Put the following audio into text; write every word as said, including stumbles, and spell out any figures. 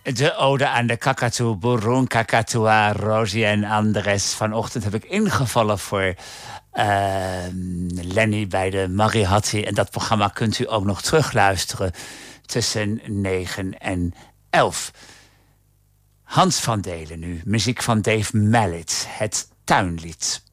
De ode aan de kakatoe, Burung Kakatua, Rosie en Andres. Vanochtend heb ik ingevallen voor uh, Lenny bij de Marihatti. En dat programma kunt u ook nog terugluisteren tussen negen en elf. Hans van Delen nu, muziek van Dave Mallet, het tuinlied.